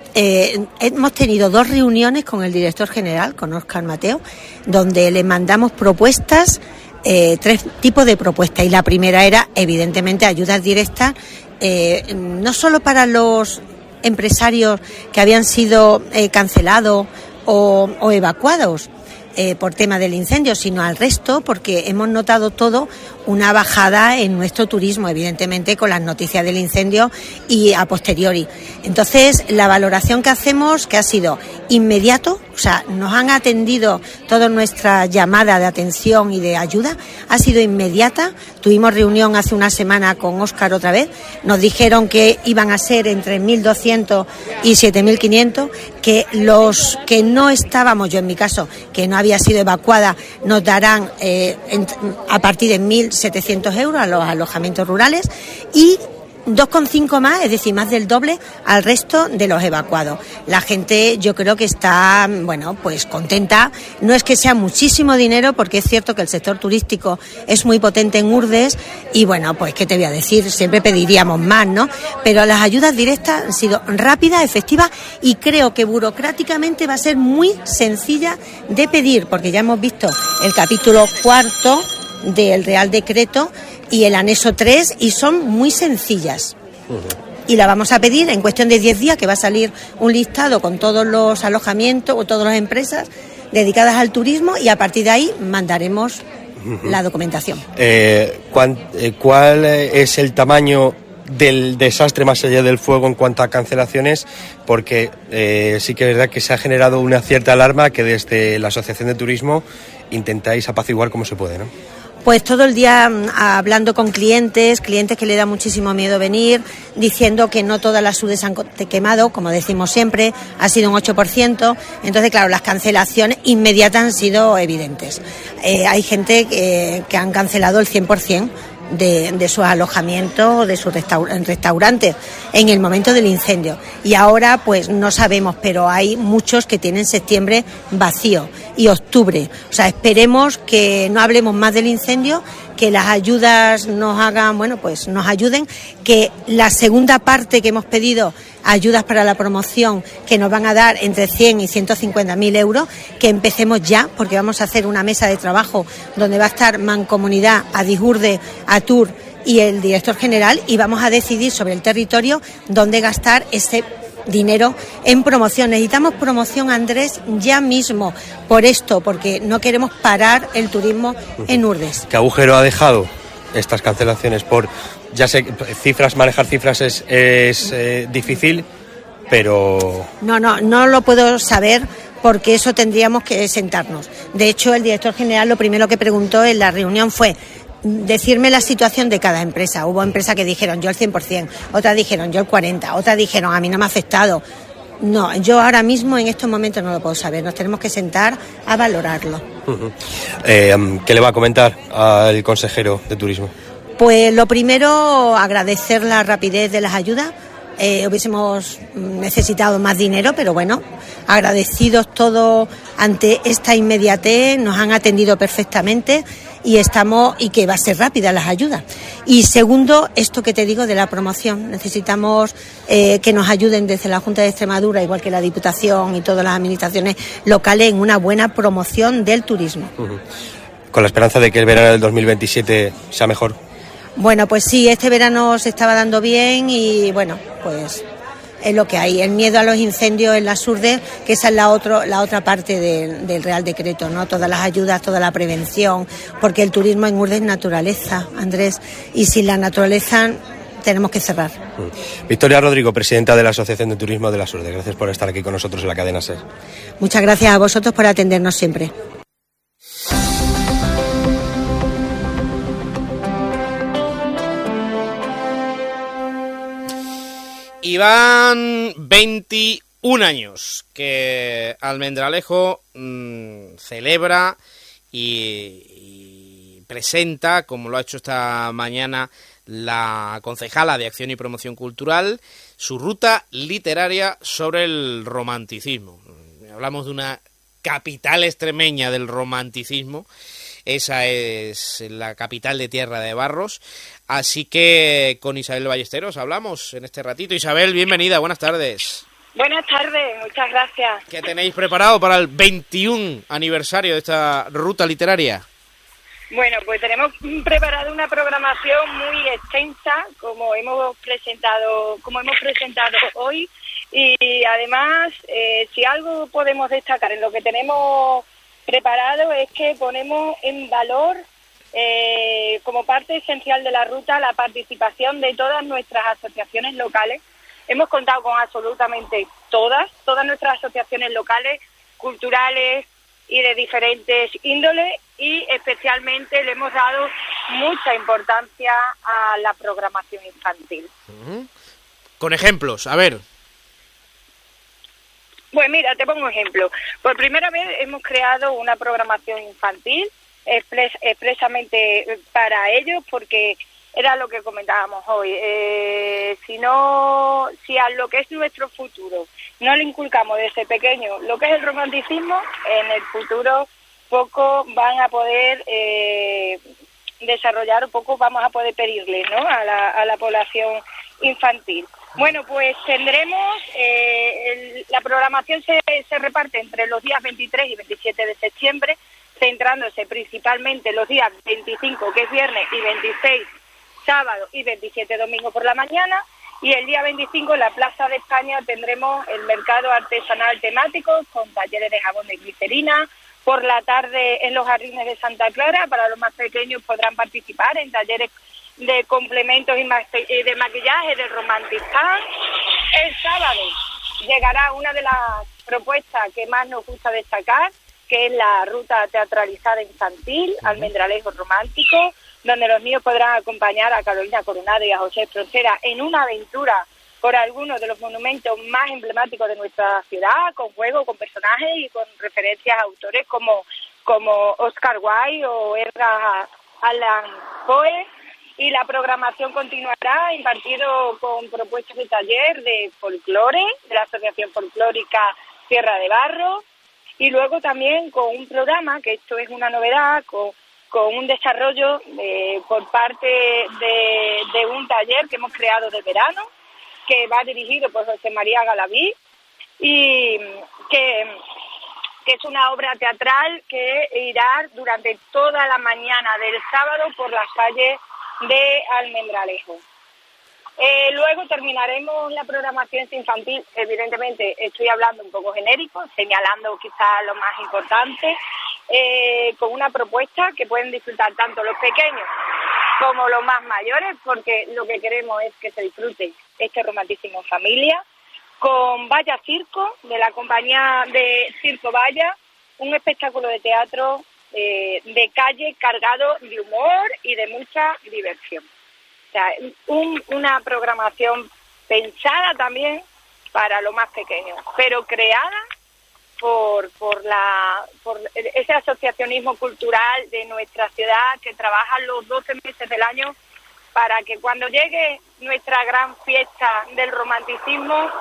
hemos tenido 2 reuniones con el director general, con Óscar Mateo, donde le mandamos propuestas, 3 tipos de propuestas. Y la primera era, evidentemente, ayudas directas, no solo para los empresarios que habían sido cancelados o evacuados por tema del incendio, sino al resto, porque hemos notado todo una bajada en nuestro turismo, evidentemente con las noticias del incendio y a posteriori. Entonces, la valoración que hacemos, que ha sido inmediato, o sea, nos han atendido todas nuestras llamadas de atención y de ayuda, ha sido inmediata. Tuvimos reunión hace una semana con Óscar otra vez, nos dijeron que iban a ser entre 1.200 y 7.500, que los que no estábamos, yo en mi caso, que no había sido evacuada, nos darán a partir de 1.700 euros a los alojamientos rurales y 2,5 más, es decir, más del doble al resto de los evacuados. La gente, yo creo que está, bueno, pues contenta. No es que sea muchísimo dinero, porque es cierto que el sector turístico es muy potente en Urdes y, bueno, pues qué te voy a decir, siempre pediríamos más, ¿no? Pero las ayudas directas han sido rápidas, efectivas y creo que burocráticamente va a ser muy sencilla de pedir, porque ya hemos visto el capítulo 4 del Real Decreto y el anexo 3 y son muy sencillas. Y la vamos a pedir en cuestión de 10 días, que va a salir un listado con todos los alojamientos o todas las empresas dedicadas al turismo y a partir de ahí mandaremos la documentación. ¿Cuál es el tamaño del desastre más allá del fuego en cuanto a cancelaciones? Porque sí que es verdad que se ha generado una cierta alarma que desde la Asociación de Turismo intentáis apaciguar como se puede, ¿no? Pues todo el día hablando con clientes que le da muchísimo miedo venir, diciendo que no todas las UDEs han quemado, como decimos siempre, ha sido un 8%, entonces claro, las cancelaciones inmediatas han sido evidentes. Hay gente que han cancelado el 100% de sus alojamientos o de sus restaurantes en el momento del incendio y ahora pues no sabemos, pero hay muchos que tienen septiembre vacío y octubre, o sea, esperemos que no hablemos más del incendio, que las ayudas nos hagan, bueno, pues nos ayuden, que la segunda parte que hemos pedido, ayudas para la promoción, que nos van a dar entre 100 y 150.000 euros, que empecemos ya, porque vamos a hacer una mesa de trabajo donde va a estar Mancomunidad, Adijurde, Atur y el director general y vamos a decidir sobre el territorio dónde gastar ese dinero en promoción. Necesitamos promoción, Andrés, ya mismo por esto, porque no queremos parar el turismo en Urdes. ¿Qué agujero ha dejado estas cancelaciones? Ya sé, manejar cifras es difícil, pero... No lo puedo saber porque eso tendríamos que sentarnos. De hecho, el director general lo primero que preguntó en la reunión fue decirme la situación de cada empresa. Hubo empresas que dijeron yo el 100%, otras dijeron yo el 40%, otras dijeron a mí no me ha afectado. No, yo ahora mismo en estos momentos no lo puedo saber, nos tenemos que sentar a valorarlo. ¿Qué le va a comentar al consejero de Turismo? Pues lo primero, agradecer la rapidez de las ayudas. Hubiésemos necesitado más dinero, pero bueno, agradecidos todos ante esta inmediatez, nos han atendido perfectamente y que va a ser rápida las ayudas. Y segundo, esto que te digo de la promoción, necesitamos que nos ayuden desde la Junta de Extremadura, igual que la Diputación y todas las administraciones locales, en una buena promoción del turismo. Con la esperanza de que el verano del 2027 sea mejor. Bueno, pues sí, este verano se estaba dando bien y bueno, pues es lo que hay. El miedo a los incendios en las Urdes, que esa es la otra parte del Real Decreto, ¿no? Todas las ayudas, toda la prevención, porque el turismo en Urdes es naturaleza, Andrés, y sin la naturaleza tenemos que cerrar. Victoria Rodrigo, presidenta de la Asociación de Turismo de las Urdes, gracias por estar aquí con nosotros en la cadena SER. Muchas gracias a vosotros por atendernos siempre. Y van 21 años que Almendralejo celebra y presenta, como lo ha hecho esta mañana la concejala de Acción y Promoción Cultural, su ruta literaria sobre el romanticismo. Hablamos de una capital extremeña del romanticismo. Esa es la capital de Tierra de Barros. Así que con Isabel Ballesteros hablamos en este ratito. Isabel, bienvenida, buenas tardes. Buenas tardes, muchas gracias. ¿Qué tenéis preparado para el 21 aniversario de esta ruta literaria? Bueno, pues tenemos preparado una programación muy extensa, como hemos presentado hoy, y además, si algo podemos destacar en lo que tenemos preparado es que ponemos en valor, como parte esencial de la ruta, la participación de todas nuestras asociaciones locales. Hemos contado con absolutamente todas nuestras asociaciones locales, culturales y de diferentes índoles, y especialmente le hemos dado mucha importancia a la programación infantil. Con ejemplos, a ver. Pues mira, te pongo un ejemplo. Por primera vez hemos creado una programación infantil expresamente para ellos, porque era lo que comentábamos hoy. Si a lo que es nuestro futuro no le inculcamos desde pequeño lo que es el romanticismo, en el futuro poco van a poder desarrollar, o poco vamos a poder pedirle, ¿no?, a la población infantil. Bueno, pues tendremos, la programación se reparte entre los días 23 y 27 de septiembre, centrándose principalmente los días 25, que es viernes, y 26, sábado, y 27, domingo por la mañana. Y el día 25 en la Plaza de España tendremos el mercado artesanal temático con talleres de jabón de glicerina. Por la tarde en los jardines de Santa Clara, para los más pequeños, podrán participar en talleres de complementos y de maquillaje del Romantic Time. El sábado llegará una de las propuestas que más nos gusta destacar, que es la ruta teatralizada infantil, Almendralejo Romántico, donde los niños podrán acompañar a Carolina Coronado y a José Frontera en una aventura por algunos de los monumentos más emblemáticos de nuestra ciudad, con juegos, con personajes y con referencias a autores como Oscar Wilde o Edgar Allan Poe. Y la programación continuará impartido con propuestas de taller de folclore, de la Asociación Folclórica Tierra de Barro, y luego también con un programa, que esto es una novedad, con un desarrollo por parte de un taller que hemos creado de verano, que va dirigido por José María Galaví, y que es una obra teatral que irá durante toda la mañana del sábado por las calles de Almendralejo. Luego terminaremos la programación infantil. Evidentemente estoy hablando un poco genérico, señalando quizás lo más importante, con una propuesta que pueden disfrutar tanto los pequeños como los más mayores, porque lo que queremos es que se disfrute este romanticismo en familia, con Vaya Circo, de la compañía de Circo Vaya, un espectáculo de teatro de calle cargado de humor y de mucha diversión. O sea, una programación pensada también para los más pequeños, pero creada por ese asociacionismo cultural de nuestra ciudad, que trabaja los 12 meses del año para que cuando llegue nuestra gran fiesta del romanticismo,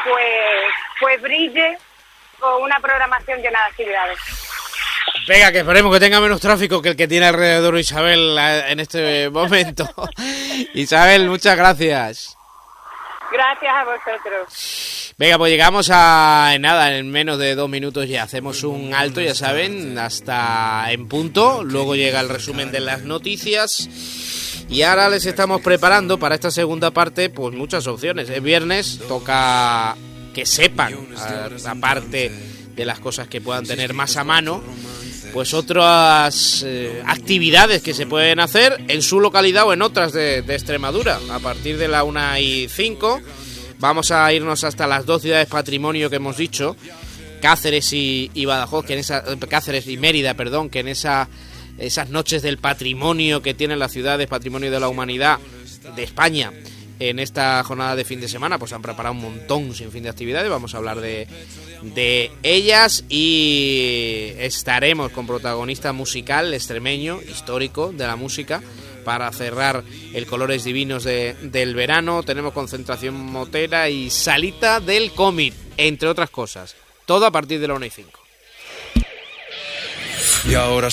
pues brille con una programación llena de actividades. Venga, que esperemos que tenga menos tráfico que el que tiene alrededor Isabel en este momento. Isabel, muchas gracias. Gracias a vosotros. Venga, pues llegamos en menos de 2 minutos ya hacemos un alto, ya saben, hasta en punto. Luego llega el resumen de las noticias. Y ahora les estamos preparando para esta segunda parte, pues muchas opciones. Es viernes, toca que sepan, aparte de las cosas que puedan tener más a mano, pues otras actividades que se pueden hacer en su localidad o en otras de Extremadura. A partir de la 1:05 vamos a irnos hasta las 2 ciudades patrimonio que hemos dicho, Cáceres y Badajoz, Cáceres y Mérida, perdón, que en esas noches del patrimonio que tienen las ciudades patrimonio de la humanidad de España. En esta jornada de fin de semana pues han preparado un montón sin fin de actividades. Vamos a hablar de ellas y estaremos con protagonista musical extremeño, histórico de la música, para cerrar el Colores Divinos del verano. Tenemos concentración motera y salita del cómic, entre otras cosas. Todo a partir de la 1:05. Y ahora